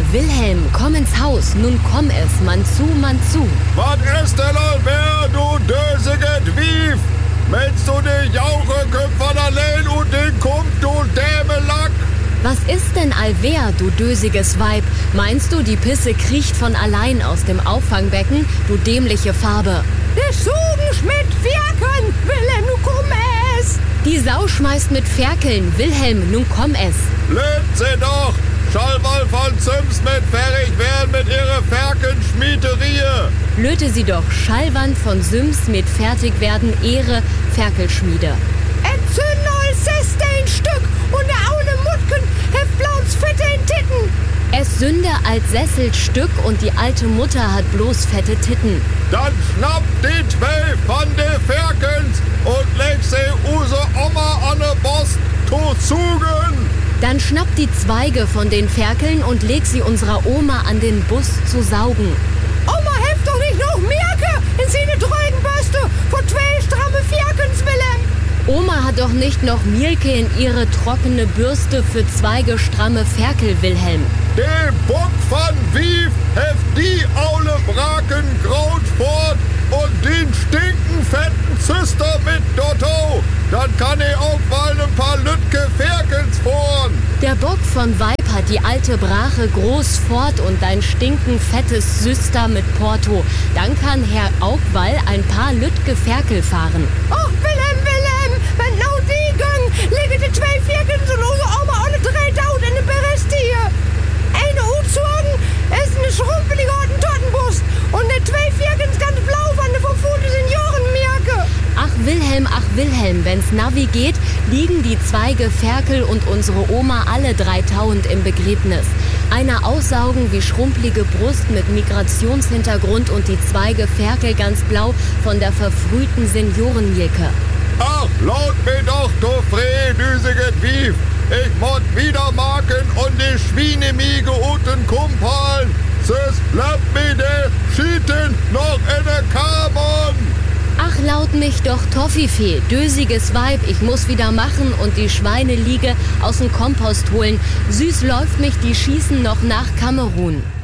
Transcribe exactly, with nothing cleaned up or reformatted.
Wilhelm, komm ins Haus, nun komm es, man zu, man zu. Was ist denn allwer, du dösiget Wief? Meinst du die Jauche Köpfer allein und den Kump, du Dämelack? Was ist denn allwer, du dösiges Weib? Meinst du, die Pisse kriecht von allein aus dem Auffangbecken, du dämliche Farbe? Der Sugen schmidt Ferkeln, Wilhelm, nu komm es! Die Sau schmeißt mit Ferkeln, Wilhelm, nun komm es. Löt sie doch! Schallwall von Sims mit fertig werden mit ihrer Ferkelschmiederie. Löte sie doch, Schallwand von Sims mit fertig werden ihre Ferkelschmiede. Entzünd neues Sestein-Stück und der Aule Mutken heft blauens Fette in Titten. Es sünde als Sesselstück und die alte Mutter hat bloß fette Titten. Dann schnappt die zwei von de Ferkens und leg sie use Oma an de Bost to zugen. Dann schnappt die Zweige von den Ferkeln und leg sie unserer Oma an den Bus zu saugen. Oma heft doch nicht noch Merke in seine Dreugenbürste von zwei stramme Ferkens, Wilhelm. Oma hat doch nicht noch Mielke in ihre trockene Bürste für Zweige stramme Ferkel, Wilhelm. De Bock von Wief heft die Aule Braken graut fort und den stinken fetten Züster mit Dotto. Dann kann ich auch mal ein paar Lütke Ferkens fahren. Der Bock von Weib hat die alte Brache groß fort und dein stinken fettes Süster mit Porto. Dann kann Herr Augwall ein paar Lütke Ferkel fahren. Och, Wilhelm, Wilhelm, wenn nou die gang, lege die zwei Ferkens und unsere Oma alle drei Taut in den Berest hier. Eine Utzogen ist eine schrumpelige Hottentottenbrust und ne zwei Ferkens ganz blau von der verfuhrte Seniorenmerke. Ach Wilhelm, ach Wilhelm, wenn's Navi geht, liegen die Zweige Ferkel und unsere Oma alle drei tauend im Begräbnis. Einer aussaugen wie schrumpelige Brust mit Migrationshintergrund und die Zweige Ferkel ganz blau von der verfrühten Seniorenmilke. Ach, laut mir doch, du frehdüsiget Wief. Ich mod wieder marken und die Schweinemiege unten kumpeln. Süß bleibt mir de Schieten noch in der Carbon. Ach, laut mich doch Toffifee, dösiges Weib, ich muss wieder machen und die Schweineliege aus dem Kompost holen. Süß läuft mich die Schießen noch nach Kamerun.